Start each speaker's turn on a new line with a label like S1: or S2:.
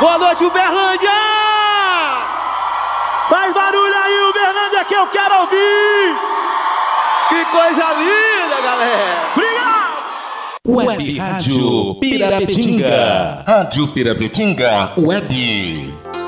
S1: Boa noite, Uberlândia!
S2: Faz barulho aí, Uberlândia, que eu quero ouvir!
S1: Que coisa linda, galera!
S2: Obrigado!
S3: Web Rádio Pirapetinga. Rádio Pirapetinga Web.